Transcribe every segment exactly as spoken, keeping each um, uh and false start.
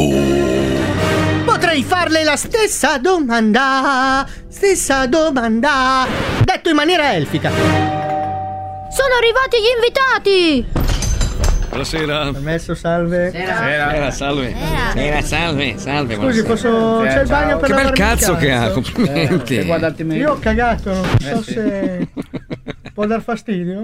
Potrei farle la stessa domanda, stessa domanda, detto in maniera elfica. Sono arrivati gli invitati! Buonasera. Permesso, salve. Sera. Sera, salve. Sera. salve, salve. Scusi, posso... Sera, c'è il bagno per che bel lavarmi il cazzo che ha, complimenti. Eh, guardate meglio. Io ho cagato, non so Eh, sì. se può dar fastidio.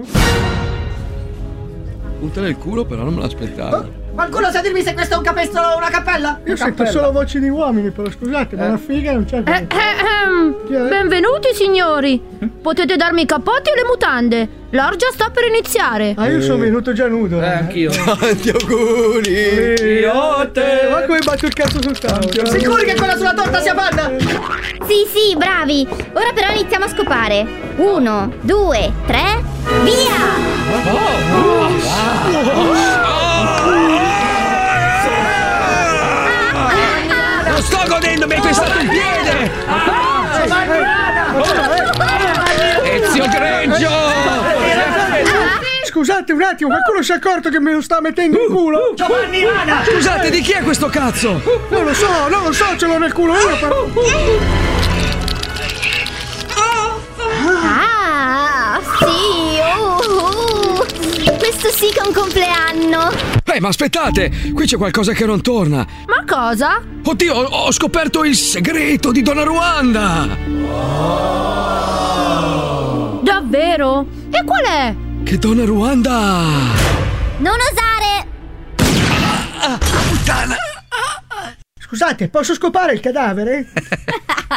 Punta nel culo, però non me l'aspettavo. Qualcuno sa dirmi se questo è un capezzolo o una cappella? Io sento solo voci di uomini, però scusate, ma una figa non c'è. Eh, ehm, benvenuti signori! Potete darmi i cappotti e le mutande. L'orgia sta per iniziare. Ah, io sono venuto già nudo. Eh, anch'io. Tanti auguri! Io te! Ma come batto il cazzo sul tavolo? Sicuri che quella sulla torta sia panda? Sì, sì, bravi. Ora però iniziamo a scopare. Uno, due, tre, via! Non sto godendo, mi hai pestato il piede! Ezio Greggio! Scusate un attimo, qualcuno si è accorto che me lo sta mettendo in culo? Giovanni Rana! Scusate, di chi è questo cazzo? Non lo so, non lo so, ce l'ho nel culo io però. Ah, sì, uh, uh. Questo sì che è un compleanno. Eh, ma aspettate, qui c'è qualcosa che non torna. Ma cosa? Oddio, ho, ho scoperto il segreto di Donna Ruanda! Davvero? E qual è? Che Donna Ruanda... Non osare! Ah, puttana! Scusate, posso scopare il cadavere?